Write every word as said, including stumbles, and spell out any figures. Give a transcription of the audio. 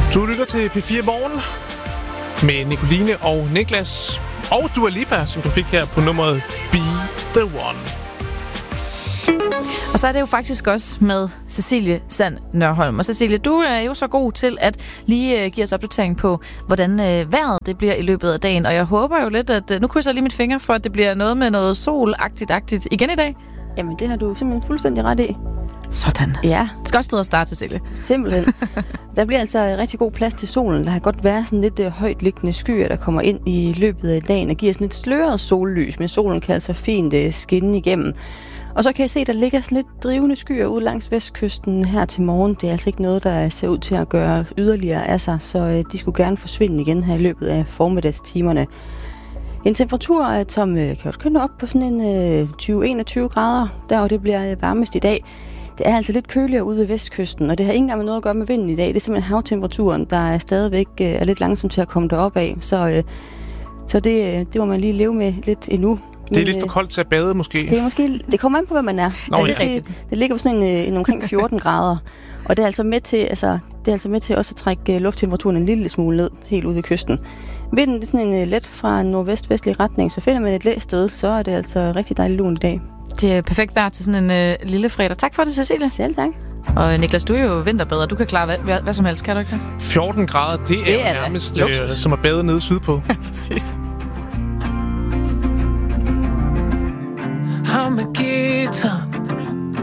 Du lytter til P fire Morgen med Nicoline og Niklas og Dua Lipa, som du fik her på nummeret Be The One. Og så er det jo faktisk også med Cecilie Sand Nørholm. Og Cecilie, du er jo så god til at lige uh, give os opdatering på, hvordan uh, vejret det bliver i løbet af dagen. Og jeg håber jo lidt, at uh, nu krydser jeg lige mit finger for, at det bliver noget med noget solagtigt-agtigt igen i dag. Jamen, det har du simpelthen fuldstændig ret i. Sådan. Ja. Det skal også sted at starte, Cecilie. Simpelthen. Der bliver altså rigtig god plads til solen. Der har godt været sådan lidt uh, højt liggende skyer, der kommer ind i løbet af dagen og giver sådan et sløret sollys, men solen kan altså fint uh, skinne igennem. Og så kan jeg se, at der ligger sådan lidt drivende skyer ud langs vestkysten her til morgen. Det er altså ikke noget, der ser ud til at gøre yderligere af sig, så uh, de skulle gerne forsvinde igen her i løbet af formiddagstimerne. En temperatur, som uh, kan også køre op på sådan en uh, tyve til enogtyve grader, der hvor det bliver varmest i dag. Det er altså lidt køligere ude ved vestkysten, og det har ikke engang noget at gøre med vinden i dag. Det er simpelthen havtemperaturen, der er stadigvæk uh, er lidt langsom til at komme derop af. Så, uh, så det, det må man lige leve med lidt endnu. Det er Men, lidt for koldt til at bade, måske? Det, er måske, det kommer an på, hvad man er. Nå, altså, ja. det, det ligger på sådan en, en omkring fjorten grader, og det er altså med til, altså, det er altså med til også at trække lufttemperaturen en lille smule ned, helt ude ved kysten. Vinden det er sådan en let fra nordvest-vestlig retning, så finder man et læ sted, så er det altså rigtig dejligt lun i dag. Det er perfekt vejr til sådan en uh, lille fredag. Tak for det, Cecilie. Selv tak. Og Niklas, du er jo vinterbader. Du kan klare hvad, hvad, hvad som helst, kan du ikke? fjorten grader, det, det er, er jo nærmest øh, som at bade nede sydpå. Ja, præcis. I'm a guitar